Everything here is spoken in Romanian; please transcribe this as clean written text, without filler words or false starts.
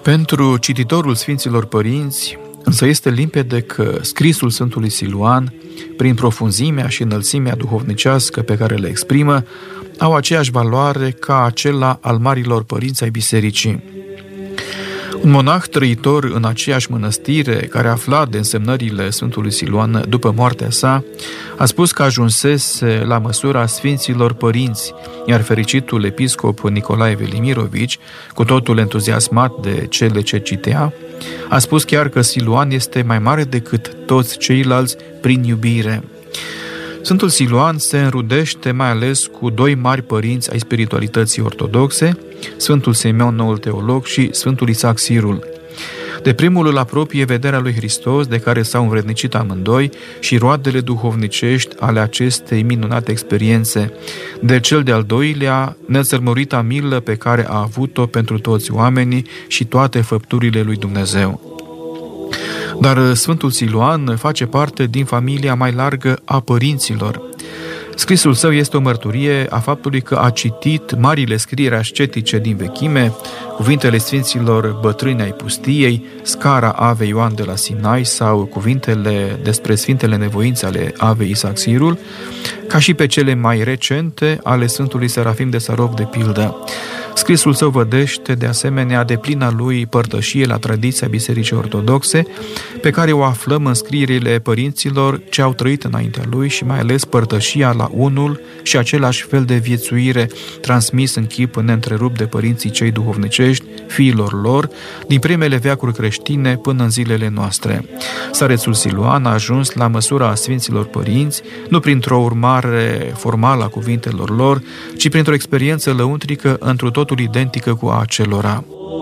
Pentru cititorul Sfinților Părinți, însă este limpede că scrisul Sfântului Siluan, prin profunzimea și înălțimea duhovnicească pe care le exprimă, au aceeași valoare ca acela al marilor părinți ai bisericii. Un monah trăitor în aceeași mănăstire, care afla de însemnările Sfântului Siluan după moartea sa, a spus că ajunsese la măsura Sfinților Părinți, iar fericitul episcop Nicolae Velimirovici, cu totul entuziasmat de cele ce citea, a spus chiar că Siluan este mai mare decât toți ceilalți prin iubire. Sfântul Siluan se înrudește mai ales cu doi mari părinți ai spiritualității ortodoxe, Sfântul Simeon Noul Teolog și Sfântul Isaac Sirul. De primul îl apropie vederea lui Hristos, de care s-au învrednicit amândoi, și roadele duhovnicești ale acestei minunate experiențe, de cel de-al doilea, nețărmurita milă pe care a avut-o pentru toți oamenii și toate făpturile lui Dumnezeu. Dar Sfântul Siluan face parte din familia mai largă a părinților. Scrisul său este o mărturie a faptului că a citit marile scrieri ascetice din vechime, cuvintele sfinților bătrâni ai pustiei, scara Avei Ioan de la Sinai sau cuvintele despre sfintele nevoințe ale Avei Isaac Sirul, ca și pe cele mai recente ale Sfântului Serafim de Sarov de pildă. Scrisul său vădește de asemenea deplina lui părtășie la tradiția Bisericii Ortodoxe, pe care o aflăm în scrierile părinților ce au trăit înaintea lui și mai ales părtășia la unul și același fel de viețuire transmis în chip neîntrerupt de părinții cei duhovnicești, fiilor lor, din primele veacuri creștine până în zilele noastre. Starețul Siluan a ajuns la măsura a Sfinților Părinți, nu printr-o urmare formală a cuvintelor lor, ci printr-o experiență lăuntrică întru totul identică cu a acelora.